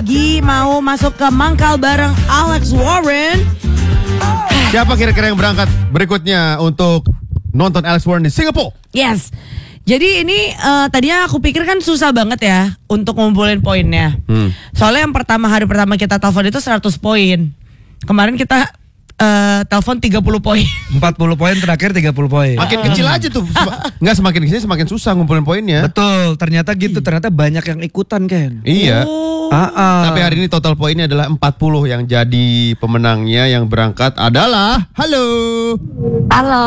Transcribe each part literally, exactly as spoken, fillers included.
lagi mau masuk ke mangkal bareng Alex Warren. Siapa kira-kira yang berangkat berikutnya untuk nonton Alex Warren di Singapura? Yes. Jadi ini uh, tadinya aku pikir kan susah banget ya untuk ngumpulin poinnya. Hmm. Soalnya yang pertama hari pertama kita telepon itu seratus poin. Kemarin kita uh, telepon tiga puluh poin. empat puluh poin terakhir tiga puluh poin. Makin kecil aja tuh. Enggak, semakin kecil semakin susah ngumpulin poinnya. Betul, ternyata gitu. Ternyata banyak yang ikutan, Ken. Iya. Oh. Ah, ah. Tapi hari ini total poinnya adalah empat puluh. Yang jadi pemenangnya yang berangkat adalah halo. Halo.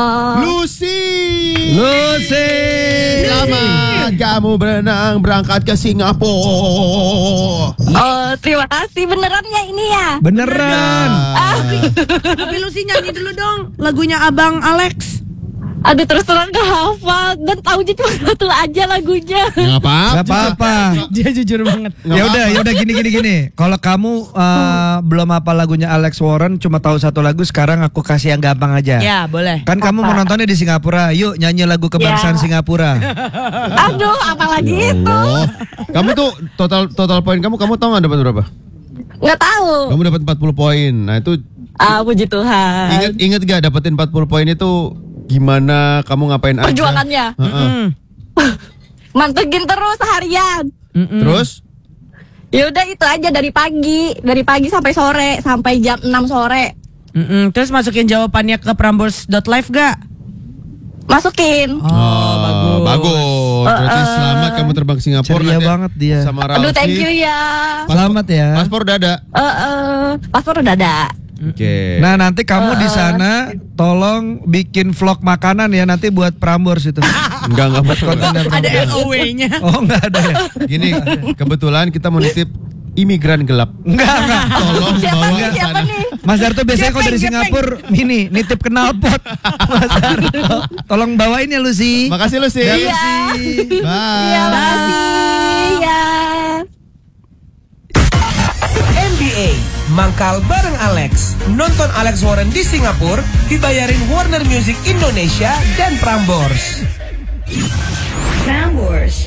Lucy. Lucy. Selamat kamu berenang berangkat ke Singapura. Oh, terima kasih. Beneran ya ini ya? Beneran. Ah. Tapi Lucy nyanyi dulu dong lagunya Abang Alex. Aduh, terus terang gak hafal dan tahu cuma satu aja lagunya. Nggak apa-apa. Gak apa-apa. Dia jujur banget. Ya udah, ya udah gini gini gini. Kalau kamu uh, belum hafal lagunya Alex Warren, cuma tahu satu lagu, sekarang aku kasih yang gampang aja. Ya, boleh. Kan kamu mau nontonnya di Singapura. Yuk nyanyi lagu kebangsaan Ya. Singapura. Aduh, apalagi itu. Oh, kamu tuh total total poin kamu kamu tahu nggak dapat berapa? Nggak tahu. Kamu dapat empat puluh poin. Nah, itu Ah, puji Tuhan. ingat ingat gak dapetin empat puluh poin itu gimana, kamu ngapain aja? Perjuangannya. Heeh. Mantengin terus seharian. Terus? Ya udah itu aja dari pagi, dari pagi sampai sore, sampai jam enam sore. Mm-mm. Terus masukin jawabannya ke prambors dot live gak? Masukin. Oh, bagus. Bagus. Berarti Uh, uh. selamat kamu terbang ke Singapura. Ceria nanti banget dia. Sama Ralfi. Aduh, thank you ya. Selamat ya. Paspor udah ada. Eh, eh, paspor udah ada. Oke. Nah nanti kamu di sana tolong bikin vlog makanan ya nanti buat Prambors itu. Enggak enggak buat Kontennya Ada Prambors. S O W-nya. Oh enggak ada ya? Gini, kebetulan kita mau nitip imigran gelap. Enggak enggak. Tolong Siapa bawa nih? ke Siapa sana. nih? Mas Darto biasanya kalau dari Gepeng, Singapura ini nitip knalpot. Mas Darto, tolong bawain ya Lucy. Makasih Lucy. Ya, Iya. Lucy. Bye. Iya, makasih ya. N B A Mangkal bareng Alex. Nonton Alex Warren di Singapura dibayarin Warner Music Indonesia dan Prambors. Prambors.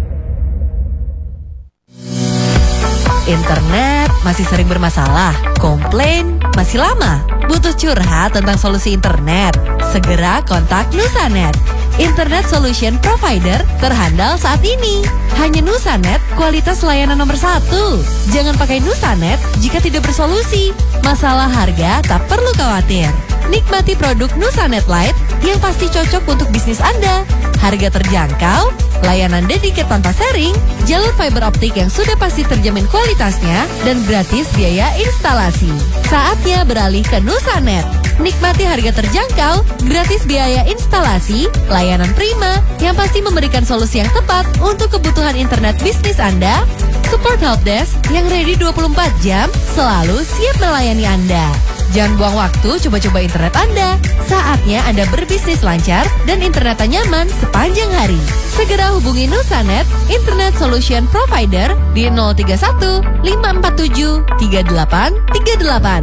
Internet masih sering bermasalah, komplain masih lama. Butuh curhat tentang solusi internet? Segera kontak Nusanet, Internet Solution Provider terhandal saat ini. Hanya Nusanet, kualitas layanan nomor satu. Jangan pakai Nusanet jika tidak bersolusi. Masalah harga tak perlu khawatir. Nikmati produk Nusanet Lite yang pasti cocok untuk bisnis Anda. Harga terjangkau, layanan dedicated tanpa sharing, jalur fiber optik yang sudah pasti terjamin kualitasnya, dan gratis biaya instalasi. Saatnya beralih ke Nusanet. Nikmati harga terjangkau, gratis biaya instalasi, layanan prima yang pasti memberikan solusi yang tepat untuk kebutuhan internet bisnis Anda. Support helpdesk yang ready dua puluh empat jam selalu siap melayani Anda. Jangan buang waktu coba-coba internet Anda. Saatnya Anda berbisnis lancar dan internetnya nyaman sepanjang hari. Segera hubungi Nusanet, Internet Solution Provider di nol tiga satu lima empat tujuh tiga delapan tiga delapan.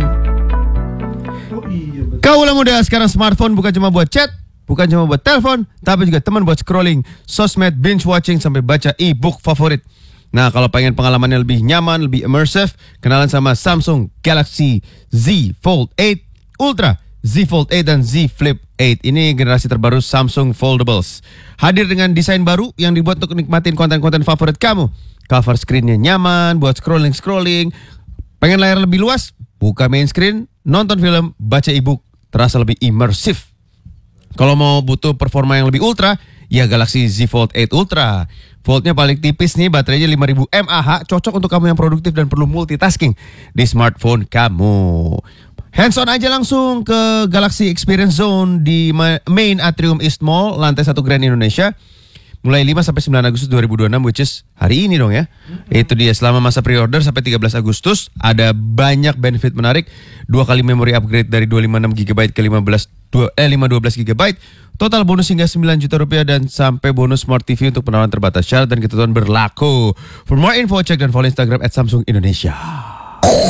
Kaulah muda, sekarang smartphone bukan cuma buat chat, bukan cuma buat telepon, tapi juga teman buat scrolling, sosmed, binge watching, sampai baca e-book favorit. Nah, kalau pengen pengalamannya lebih nyaman, lebih immersive, kenalan sama Samsung Galaxy Z Fold eight Ultra, Z Fold eight dan Z Flip eight. Ini generasi terbaru Samsung Foldables. Hadir dengan desain baru yang dibuat untuk nikmatin konten-konten favorit kamu. Cover screen-nya nyaman buat scrolling-scrolling. Pengen layar lebih luas? Buka main screen, nonton film, baca e-book. Terasa lebih imersif. Kalau mau butuh performa yang lebih ultra, ya Galaxy Z Fold eight Ultra. Foldnya paling tipis nih, baterainya lima ribu mAh, cocok untuk kamu yang produktif dan perlu multitasking di smartphone kamu. Hands on aja langsung ke Galaxy Experience Zone di Main Atrium East Mall, lantai satu Grand Indonesia. Mulai lima sampai sembilan Agustus dua ribu dua puluh enam, which is hari ini dong ya. Itu dia, selama masa pre-order sampai tiga belas Agustus. Ada banyak benefit menarik. Dua kali memori upgrade dari dua ratus lima puluh enam giga byte ke lima belas, eh, lima ratus dua belas giga byte. Total bonus hingga sembilan juta rupiah dan sampai bonus Smart T V untuk penawaran terbatas. Syarat dan ketentuan berlaku. For more info, cek dan follow Instagram at Samsung Indonesia.